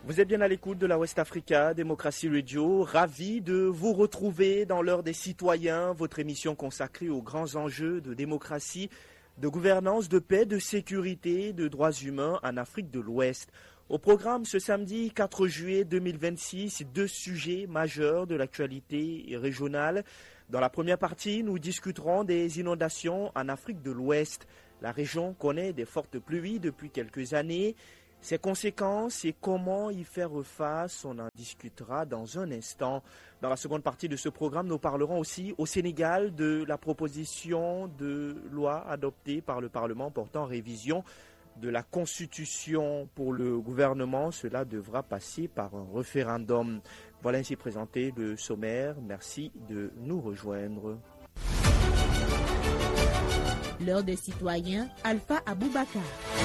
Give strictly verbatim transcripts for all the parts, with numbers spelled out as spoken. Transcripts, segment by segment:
Vous êtes bien à l'écoute de la West Africa Démocratie Radio, ravi de vous retrouver dans l'heure des citoyens, votre émission consacrée aux grands enjeux de démocratie, de gouvernance, de paix, de sécurité, de droits humains en Afrique de l'Ouest. Au programme ce samedi quatre juillet deux mille vingt-six, deux sujets majeurs de l'actualité régionale. Dans la première partie, nous discuterons des inondations en Afrique de l'Ouest. La région connaît des fortes pluies depuis quelques années. Ses conséquences et comment y faire face, on en discutera dans un instant. Dans la seconde partie de ce programme, nous parlerons aussi au Sénégal de la proposition de loi adoptée par le Parlement portant révision de la Constitution pour le gouvernement. Cela devra passer par un référendum. Voilà ainsi présenté le sommaire. Merci de nous rejoindre. L'heure des citoyens, Alpha Aboubakar.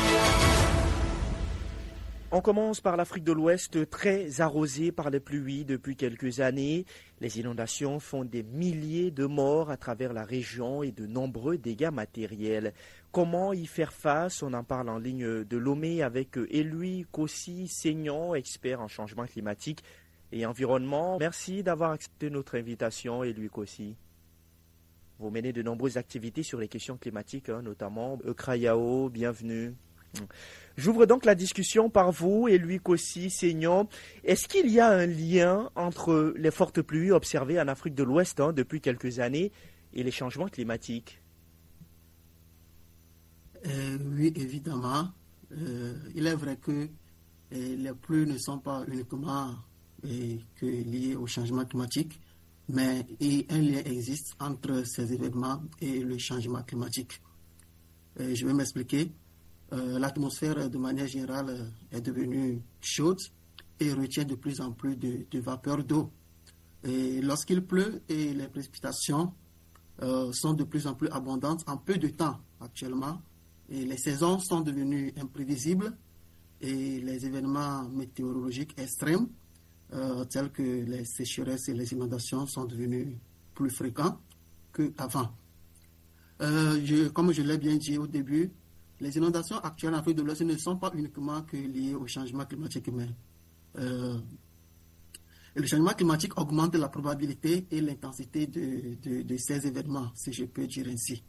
On commence par l'Afrique de l'Ouest, très arrosée par les pluies depuis quelques années. Les inondations font des milliers de morts à travers la région et de nombreux dégâts matériels. Comment y faire face? On en parle en ligne de Lomé avec Eloui Kossi Seignon, expert en changement climatique et environnement. Merci d'avoir accepté notre invitation, Eloui Kossi. Vous menez de nombreuses activités sur les questions climatiques, hein, notamment Ekrayao, bienvenue. J'ouvre donc la discussion par vous, Eloui Kossi Seignon. Est-ce qu'il y a un lien entre les fortes pluies observées en Afrique de l'Ouest hein, depuis quelques années et les changements climatiques? euh, Oui, évidemment. Euh, il est vrai que euh, les pluies ne sont pas uniquement euh, que liées au changement climatique, mais un lien existe entre ces événements et le changement climatique. Euh, je vais m'expliquer. Euh, l'atmosphère, de manière générale, est devenue chaude et retient de plus en plus de, de vapeur d'eau. Et lorsqu'il pleut, et les précipitations euh, sont de plus en plus abondantes en peu de temps actuellement. Et les saisons sont devenues imprévisibles et les événements météorologiques extrêmes, euh, tels que les sécheresses et les inondations, sont devenus plus fréquents qu'avant. Euh, je, comme je l'ai bien dit au début, les inondations actuelles en Afrique de l'Ouest ne sont pas uniquement que liées au changement climatique, mais euh, le changement climatique augmente la probabilité et l'intensité de, de, de ces événements, si je peux dire ainsi.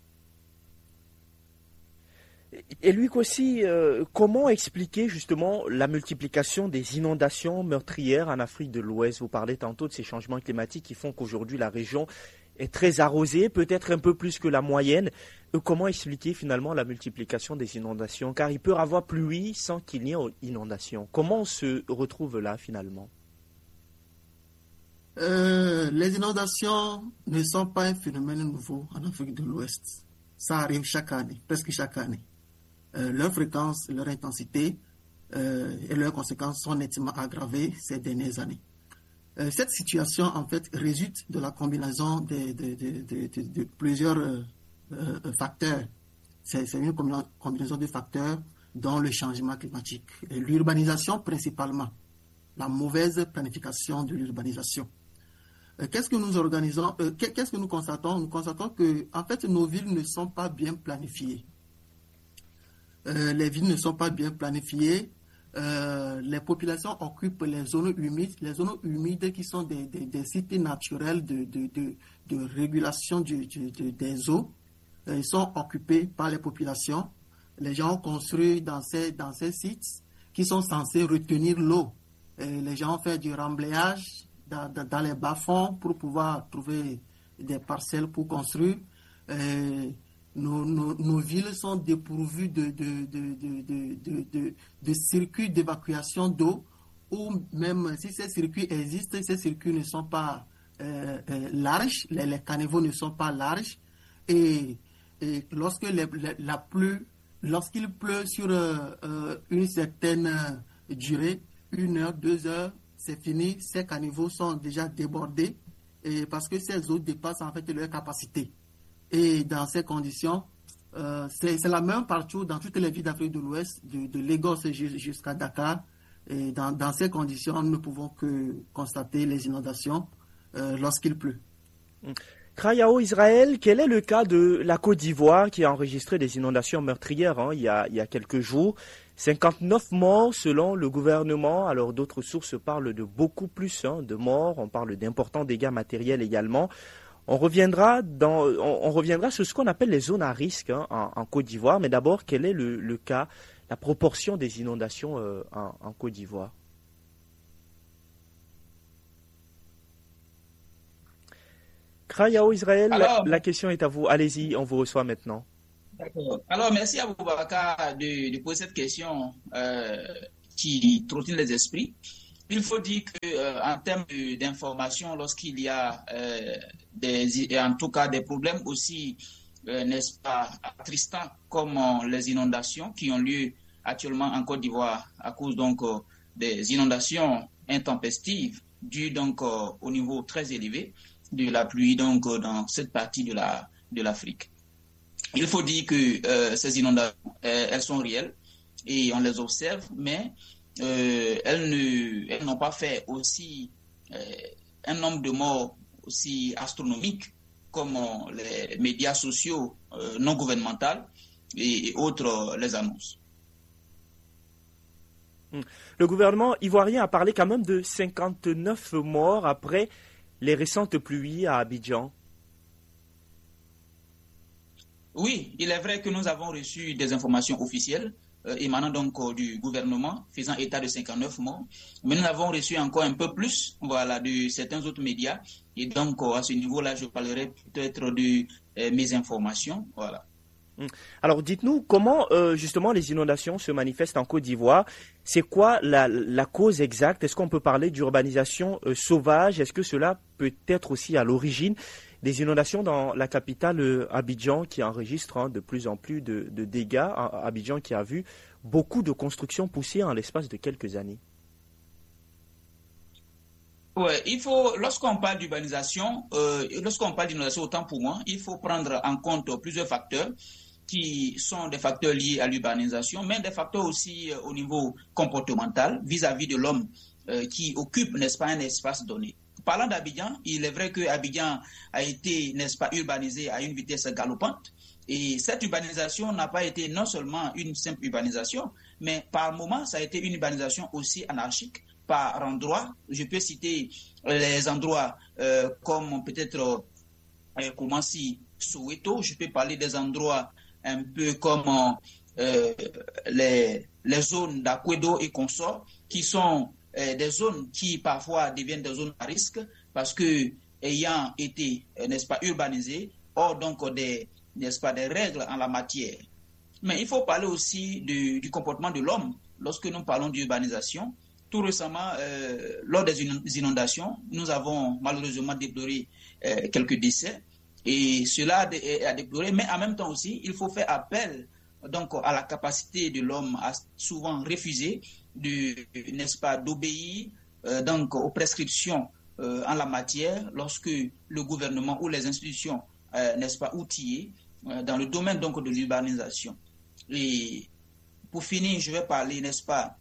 Et lui aussi, euh, comment expliquer justement la multiplication des inondations meurtrières en Afrique de l'Ouest? Vous parlez tantôt de ces changements climatiques qui font qu'aujourd'hui la région est très arrosée, peut-être un peu plus que la moyenne. Euh, comment expliquer finalement la multiplication des inondations? Car il peut y avoir pluie sans qu'il n'y ait inondation. Comment on se retrouve là finalement? euh, Les inondations ne sont pas un phénomène nouveau en Afrique de l'Ouest. Ça arrive chaque année, presque chaque année. Euh, leur fréquence, leur intensité euh, et leurs conséquences sont nettement aggravées ces dernières années. Euh, cette situation, en fait, résulte de la combinaison de, de, de, de, de, de plusieurs euh, euh, facteurs. C'est, c'est une combinaison de facteurs dont le changement climatique, et l'urbanisation principalement, la mauvaise planification de l'urbanisation. Euh, qu'est-ce que nous organisons, euh, qu'est-ce que nous constatons? Nous constatons que, en fait, nos villes ne sont pas bien planifiées. Euh, les villes ne sont pas bien planifiées. Euh, les populations occupent les zones humides, les zones humides qui sont des, des, des sites naturels de, de, de, de régulation du, du, de, des eaux. Euh, ils sont occupés par les populations. Les gens ont construit dans ces, dans ces sites qui sont censés retenir l'eau. Et les gens ont fait du remblayage dans, dans, dans les bas-fonds pour pouvoir trouver des parcelles pour construire. Euh, Nos, nos, nos villes sont dépourvues de, de, de, de, de, de, de, de circuits d'évacuation d'eau, ou même si ces circuits existent, ces circuits ne sont pas euh, euh, larges, les, les caniveaux ne sont pas larges, et, et lorsque les, les, la pluie, lorsqu'il pleut sur euh, euh, une certaine durée, une heure, deux heures, c'est fini, ces caniveaux sont déjà débordés, et parce que ces eaux dépassent en fait leur capacité. Et dans ces conditions, euh, c'est, c'est la même partout dans toutes les villes d'Afrique de l'Ouest, de, de Lagos jusqu'à Dakar. Et dans, dans ces conditions, nous ne pouvons que constater les inondations euh, lorsqu'il pleut. Krayao Israël, quel est le cas de la Côte d'Ivoire qui a enregistré des inondations meurtrières hein, il, y a, il y a quelques jours? cinquante-neuf morts selon le gouvernement, alors d'autres sources parlent de beaucoup plus hein, de morts, on parle d'importants dégâts matériels également. On reviendra, dans, on, on reviendra sur ce qu'on appelle les zones à risque hein, en, en Côte d'Ivoire, mais d'abord, quel est le, le cas, la proportion des inondations euh, en, en Côte d'Ivoire? Krayao Israël, Alors, la, la question est à vous. Allez-y, on vous reçoit maintenant. D'accord. Alors, merci à Boubacar de, de poser cette question euh, qui trottine les esprits. Il faut dire qu'en euh, termes d'information, lorsqu'il y a euh, des, en tout cas des problèmes aussi, euh, n'est-ce pas, attristants comme euh, les inondations qui ont lieu actuellement en Côte d'Ivoire à cause donc euh, des inondations intempestives dues donc euh, au niveau très élevé de la pluie donc euh, dans cette partie de la de l'Afrique. Il faut dire que euh, ces inondations, euh, elles sont réelles et on les observe, mais euh, elles, ne, elles n'ont pas fait aussi euh, un nombre de morts aussi astronomique comme euh, les médias sociaux euh, non gouvernementaux et, et autres euh, les annoncent. Le gouvernement ivoirien a parlé quand même de cinquante-neuf morts après les récentes pluies à Abidjan. Oui, il est vrai que nous avons reçu des informations officielles euh, émanant donc euh, du gouvernement, faisant état de cinquante-neuf morts. Mais nous avons reçu encore un peu plus, voilà, de certains autres médias. Et donc, euh, à ce niveau-là, je parlerai peut-être de euh, mes informations. Voilà. Alors, dites-nous comment euh, justement les inondations se manifestent en Côte d'Ivoire. C'est quoi la, la cause exacte? Est-ce qu'on peut parler d'urbanisation euh, sauvage? Est-ce que cela peut être aussi à l'origine des inondations dans la capitale euh, Abidjan qui enregistre hein, de plus en plus de, de dégâts? Abidjan qui a vu beaucoup de constructions pousser en l'espace de quelques années. Ouais, il faut, lorsqu'on parle d'urbanisation, euh, lorsqu'on parle d'inondation, autant pour moi, il faut prendre en compte plusieurs facteurs qui sont des facteurs liés à l'urbanisation, mais des facteurs aussi euh, au niveau comportemental vis-à-vis de l'homme euh, qui occupe, n'est-ce pas, un espace donné. Parlant d'Abidjan, il est vrai que Abidjan a été, n'est-ce pas, urbanisé à une vitesse galopante. Et cette urbanisation n'a pas été non seulement une simple urbanisation, mais par moments, ça a été une urbanisation aussi anarchique. Par endroits, je peux citer les endroits euh, comme peut-être euh, comment si Soweto, je peux parler des endroits un peu comme euh, les, les zones d'Akwedo et consorts, qui sont euh, des zones qui parfois deviennent des zones à risque parce que ayant été, euh, n'est-ce pas, urbanisées, or donc des, n'est-ce pas, des règles en la matière. Mais il faut parler aussi du, du comportement de l'homme lorsque nous parlons d'urbanisation. Tout récemment, euh, lors des inondations, nous avons malheureusement déploré euh, quelques décès. Et cela est à déplorer, mais en même temps aussi, il faut faire appel donc, à la capacité de l'homme à souvent refuser de, n'est-ce pas, d'obéir euh, donc, aux prescriptions euh, en la matière lorsque le gouvernement ou les institutions, euh, n'est-ce pas, outillées euh, dans le domaine donc, de l'urbanisation. Et pour finir, je vais parler, n'est-ce pas,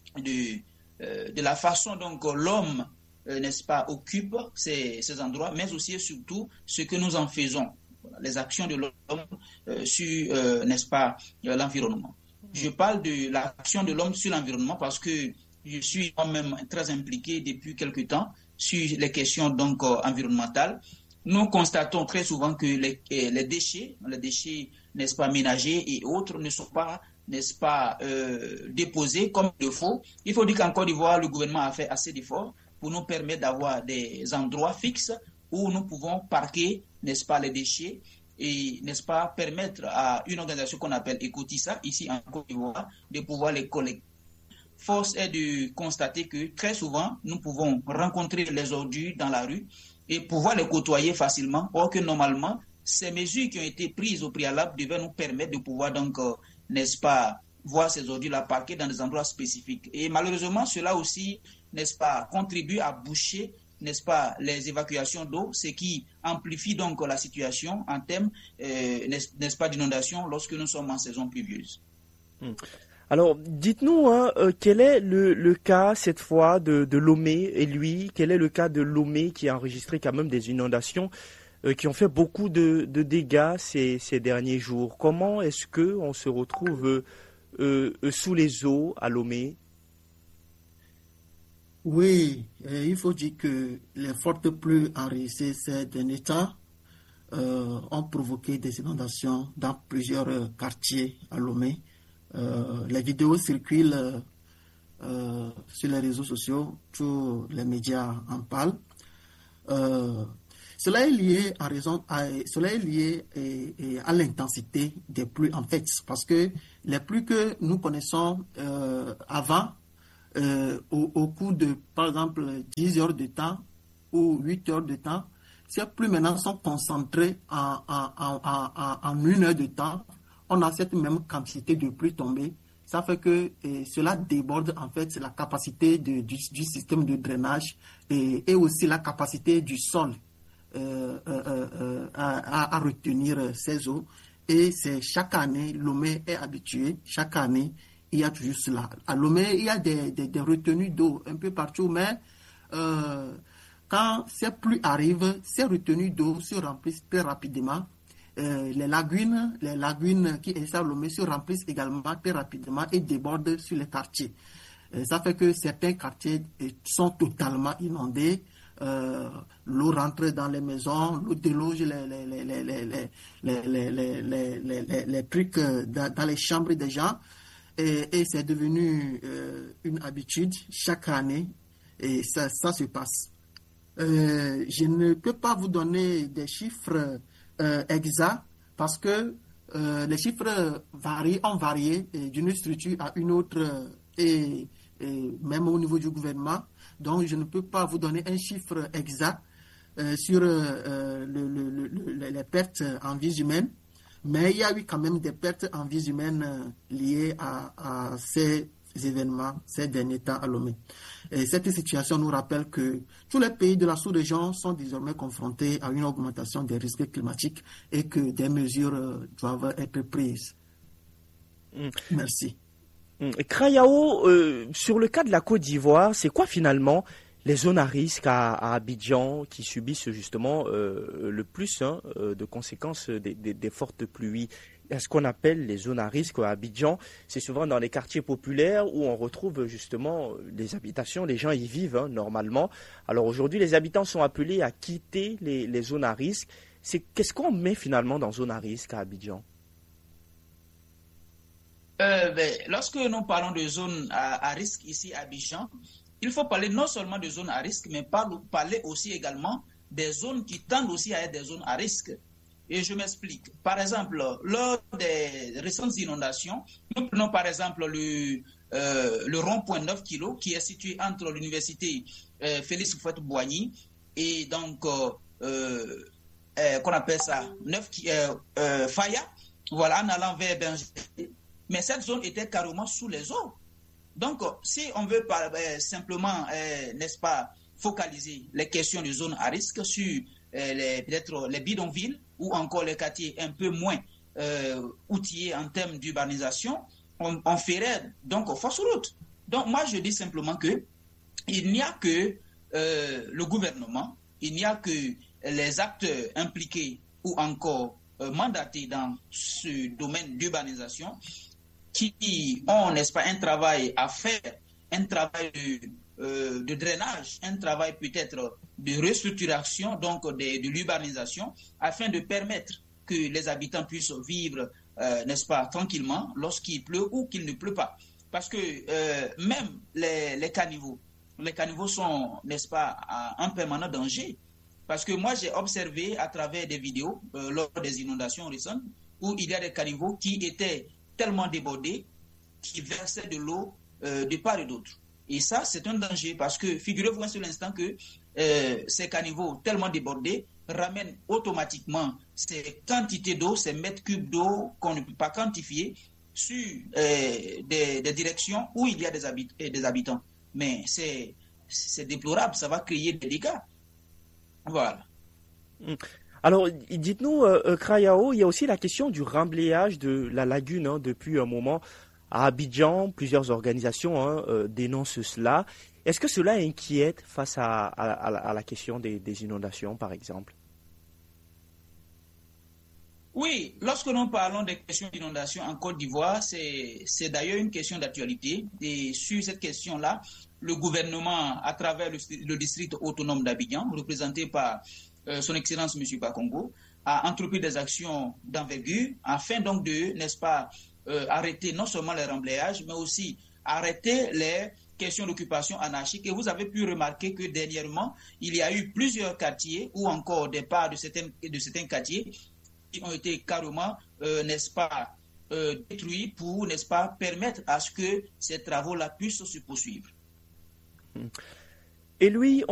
de, euh, de la façon dont l'homme Euh, n'est-ce pas, occupe ces, ces endroits, mais aussi et surtout ce que nous en faisons, voilà, les actions de l'homme euh, sur, euh, n'est-ce pas, euh, l'environnement. Je parle de l'action de l'homme sur l'environnement parce que je suis moi-même très impliqué depuis quelque temps sur les questions donc euh, environnementales. Nous constatons très souvent que les, les déchets, les déchets, n'est-ce pas, ménagers et autres ne sont pas, n'est-ce pas, euh, déposés comme il faut. Il faut dire qu'en Côte d'Ivoire, le gouvernement a fait assez d'efforts pour nous permettre d'avoir des endroits fixes où nous pouvons parquer, n'est-ce pas, les déchets et, n'est-ce pas, permettre à une organisation qu'on appelle Ecotissa, ici en Côte d'Ivoire, de pouvoir les collecter. Force est de constater que très souvent, nous pouvons rencontrer les ordures dans la rue et pouvoir les côtoyer facilement, or que normalement, ces mesures qui ont été prises au préalable devaient nous permettre de pouvoir donc, euh, n'est-ce pas, voir ces ordures-là parquées dans des endroits spécifiques. Et malheureusement, cela aussi, n'est-ce pas, contribue à boucher, n'est-ce pas, les évacuations d'eau, ce qui amplifie donc la situation en termes, euh, n'est-ce, n'est-ce pas, d'inondation lorsque nous sommes en saison pluvieuse. Alors, dites-nous, hein, euh, quel est le, le cas cette fois de, de Lomé et lui, quel est le cas de Lomé qui a enregistré quand même des inondations euh, qui ont fait beaucoup de, de dégâts ces, ces derniers jours. Comment est-ce qu'on se retrouve euh, euh, sous les eaux à Lomé? Oui, euh, il faut dire que les fortes pluies enregistrées ces derniers temps euh, ont provoqué des inondations dans plusieurs euh, quartiers à Lomé. Euh, les vidéos circulent euh, euh, sur les réseaux sociaux, tous les médias en parlent. Euh, cela est lié à raison, à, cela est lié et, et à l'intensité des pluies en fait, parce que les pluies que nous connaissons euh, avant, euh, au, au cours de par exemple dix heures de temps ou huit heures de temps, ces pluies maintenant sont concentrées en, en, en, en, en une heure de temps. On a cette même quantité de pluie tombée. Ça fait que et cela déborde en fait la capacité de, du, du système de drainage et, et aussi la capacité du sol euh, euh, euh, à, à retenir ces eaux. Et c'est chaque année, Lomé est habitué, chaque année, il y a toujours cela. À Lomé, il y a des, des, des retenues d'eau un peu partout, mais euh, quand ces pluies arrivent, ces retenues d'eau se remplissent très rapidement. Euh, les lagunes, les lagunes qui existent à Lomé se remplissent également très rapidement et débordent sur les quartiers. Euh, ça fait que certains quartiers sont totalement inondés. Euh, l'eau rentre dans les maisons, l'eau déloge les, les, les, les, les, les, les, les, les, les, les trucs dans, dans les chambres des gens. Et, et c'est devenu euh, une habitude chaque année et ça, ça se passe. Euh, je ne peux pas vous donner des chiffres euh, exacts parce que euh, les chiffres varient, ont varié d'une structure à une autre et, et même au niveau du gouvernement. Donc, je ne peux pas vous donner un chiffre exact euh, sur euh, le, le, le, les pertes en vies humaines, mais il y a eu quand même des pertes en vies humaines liées à, à ces événements, ces derniers temps à Lomé. Et cette situation nous rappelle que tous les pays de la sous-région sont désormais confrontés à une augmentation des risques climatiques et que des mesures doivent être prises. Mmh. Merci. Krayao, euh, sur le cas de la Côte d'Ivoire, c'est quoi finalement les zones à risque à, à Abidjan qui subissent justement euh, le plus hein, de conséquences des, des, des fortes pluies? Ce qu'on appelle les zones à risque à Abidjan, c'est souvent dans les quartiers populaires où on retrouve justement les habitations, les gens y vivent hein, normalement. Alors aujourd'hui, les habitants sont appelés à quitter les, les zones à risque. C'est, qu'est-ce qu'on met finalement dans zone à risque à Abidjan? Euh, ben, lorsque nous parlons de zones à, à risque ici à Abidjan, il faut parler non seulement de zones à risque, mais parler aussi également des zones qui tendent aussi à être des zones à risque. Et je m'explique. Par exemple, lors des récentes inondations, nous prenons par exemple le, euh, le rond-point neuf kilos qui est situé entre l'université euh, Félix Houphouët-Boigny et donc, euh, euh, qu'on appelle ça, neuf, euh, euh, Faya, voilà, en allant vers Berger. Mais cette zone était carrément sous les eaux. Donc, si on veut par, euh, simplement, euh, n'est-ce pas, focaliser les questions de zones à risque sur euh, les, peut-être les bidonvilles ou encore les quartiers un peu moins euh, outillés en termes d'urbanisation, on, on ferait donc fausse route. Donc, moi, je dis simplement que il n'y a que euh, le gouvernement, il n'y a que les acteurs impliqués ou encore euh, mandatés dans ce domaine d'urbanisation qui ont, n'est-ce pas, un travail à faire, un travail de, euh, de drainage, un travail peut-être de restructuration, donc de, de l'urbanisation, afin de permettre que les habitants puissent vivre, euh, n'est-ce pas, tranquillement lorsqu'il pleut ou qu'il ne pleut pas. Parce que euh, même les, les caniveaux, les caniveaux sont, n'est-ce pas, en permanent danger. Parce que moi, j'ai observé à travers des vidéos euh, lors des inondations récentes où il y a des caniveaux qui étaient tellement débordés, qui versaient de l'eau euh, de part et d'autre. Et ça, c'est un danger parce que figurez-vous un seul instant que euh, ces caniveaux tellement débordés ramènent automatiquement ces quantités d'eau, ces mètres cubes d'eau qu'on ne peut pas quantifier sur euh, des, des directions où il y a des, habit- des habitants. Mais c'est, c'est déplorable, ça va créer des dégâts. Voilà. Mmh. Alors, dites-nous, euh, Krayao, il y a aussi la question du remblayage de la lagune hein, depuis un moment à Abidjan. Plusieurs organisations hein, euh, dénoncent cela. Est-ce que cela inquiète face à, à, à, la, à la question des, des inondations, par exemple? Oui, lorsque nous parlons des questions d'inondation en Côte d'Ivoire, c'est, c'est d'ailleurs une question d'actualité. Et sur cette question-là, le gouvernement, à travers le, le district autonome d'Abidjan, représenté par euh, son Excellence M. Bakongo, a entrepris des actions d'envergure afin donc de, n'est-ce pas, euh, arrêter non seulement les remblayages, mais aussi arrêter les questions d'occupation anarchique. Et vous avez pu remarquer que dernièrement, il y a eu plusieurs quartiers ou encore des parts de certains, de certains quartiers qui ont été carrément, euh, n'est-ce pas, euh, détruits pour, n'est-ce pas, permettre à ce que ces travaux-là puissent se poursuivre. Et lui,